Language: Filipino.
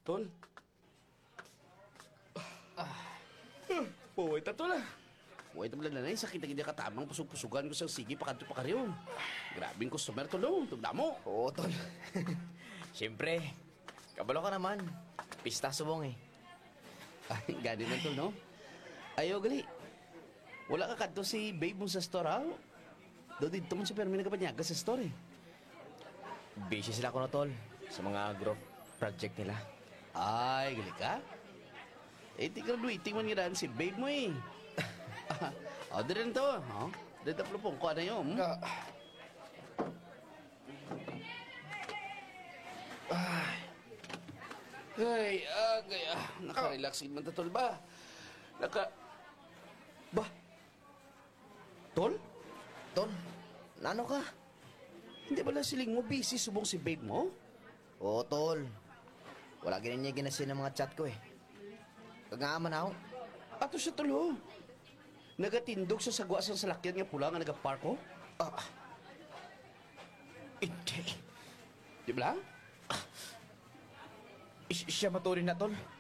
Tol. Puway ta, tol, Puway ta lang na sakit na ganyan katamang pusug-pusugan ko sa sige pakanto pa karyo. Grabing customer, tol, no? Tugda mo. Oo, tol. Siyempre, kabalo ka naman. Pista subong eh. Ay, gani na, tol, no? Ayaw, gali. Wala ka kanto si babe mo sa store, ha? Daw dito mo si Permi nagkapanyaga sa store, eh. Busy sila ko na, tol. Sa mga group project nila. Ay, gali ka? Eh, di ka waiting man nga si babe mo, eh. O, di rin to, ha? Di taplo pong kuha na yun. Ay, nakarelaxin man ta, tol ba? Ba? Tol? Tol, nano ka? Hindi ba lang siling mo busy subong si babe mo? Oo, tol. Wala ganyan niya ginasin ng mga chat ko eh. Kagaaman ako. Ato siya, tol, ho. Nagatindog sa sagwa sa salakyan nga pula nga nagapark, ho? Hindi. Di ba lang? Siya maturin na, tol.